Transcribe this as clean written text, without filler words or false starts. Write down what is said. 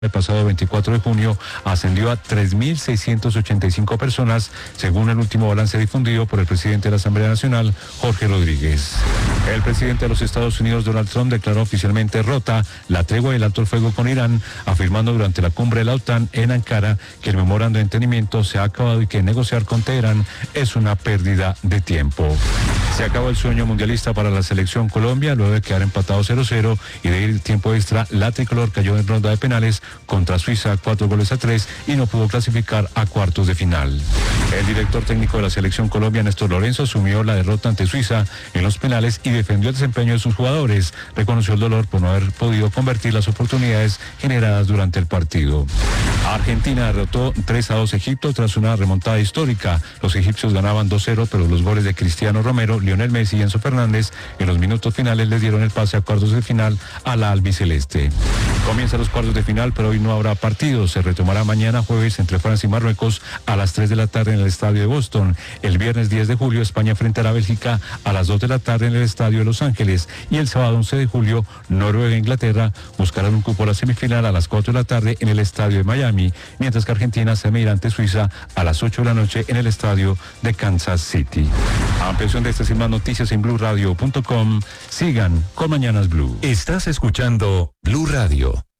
El pasado 24 de junio ascendió a 3.685 personas, según el último balance difundido por el presidente de la Asamblea Nacional, Jorge Rodríguez. El presidente de los Estados Unidos, Donald Trump, declaró oficialmente rota la tregua y el alto el fuego con Irán, afirmando durante la cumbre de la OTAN en Ankara que el memorando de entendimiento se ha acabado y que negociar con Teherán es una pérdida de tiempo. Se acabó el sueño mundialista para la selección Colombia, luego de quedar empatado 0-0 y de ir tiempo extra, la tricolor cayó en ronda de penales contra Suiza 4-3 y no pudo clasificar a cuartos de final. El director técnico de la selección Colombia, Néstor Lorenzo, asumió la derrota ante Suiza en los penales y defendió el desempeño de sus jugadores. Reconoció el dolor por no haber podido convertir las oportunidades generadas durante el partido. Argentina derrotó 3-2 a Egipto tras una remontada histórica. Los egipcios ganaban 2-0, pero los goles de Cristiano Romero, Lionel Messi y Enzo Fernández en los minutos finales les dieron el pase a cuartos de final a la albiceleste. Comienzan los cuartos de final, pero hoy no habrá partido. Se retomará mañana jueves entre Francia y Marruecos a las 3 de la tarde en el estadio de Boston. El viernes 10 de julio España enfrentará a Bélgica a las 2 de la tarde en el estadio de Los Ángeles. Y el sábado 11 de julio Noruega e Inglaterra buscarán un cupo a la semifinal a las 4 de la tarde en el estadio de Miami, mientras que Argentina se medirá ante Suiza a las 8 de la noche en el estadio de Kansas City. Ampliación de estas y más noticias en BluRadio.com. Sigan con Mañanas Blue. Estás escuchando Blue Radio.